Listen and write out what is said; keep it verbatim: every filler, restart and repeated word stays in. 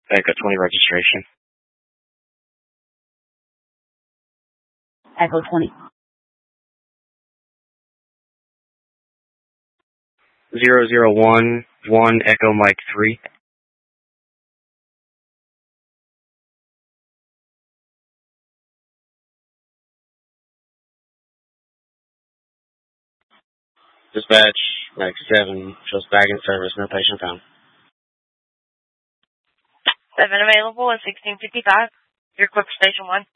Echo twenty registration. Echo twenty. Zero zero one one Echo Mike three. Dispatch, Mike seven, shows bag in service, no patient found. seven available at sixteen fifty-five. Your quick station one.